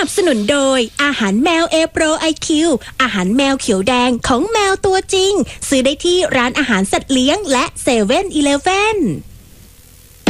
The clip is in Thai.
นับสนุนโดยอาหารแมว A Pro IQ อาหารแมวเขียวแดงของแมวตัวจริงซื้อได้ที่ร้านอาหารสัตว์เลี้ยงและ7-Eleven